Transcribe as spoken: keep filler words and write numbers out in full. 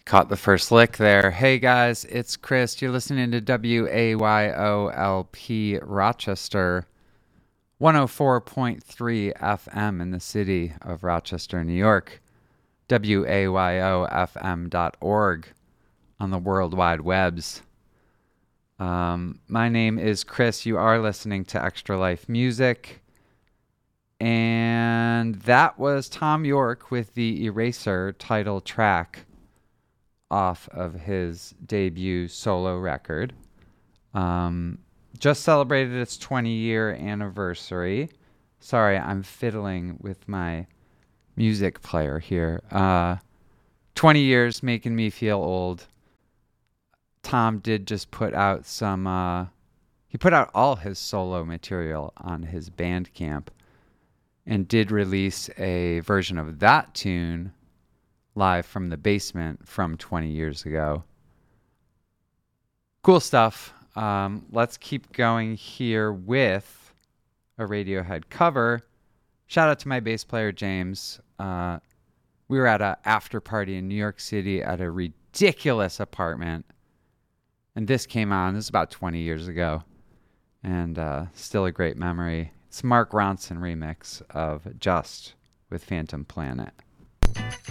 Caught the first lick there. Hey guys, it's Chris. You're listening to W A Y O L P Rochester, one oh four point three F M in the city of Rochester, New York. W A Y O F M dot org on the World Wide Webs. Um, my name is Chris. You are listening to Extra Life Music. And that was Thom Yorke with the Eraser title track off of his debut solo record. Um, just celebrated its twenty-year anniversary. Sorry, I'm fiddling with my music player here. Uh, twenty years making me feel old. Tom did just put out some... Uh, he put out all his solo material on his Bandcamp and did release a version of that tune live from the basement from twenty years ago. Cool stuff. Um, let's keep going here with a Radiohead cover. Shout out to my bass player, James. Uh, we were at an after party in New York City at a ridiculous apartment. And this came on. This was about twenty years ago. And uh, still a great memory. It's Mark Ronson remix of Just with Phantom Planet.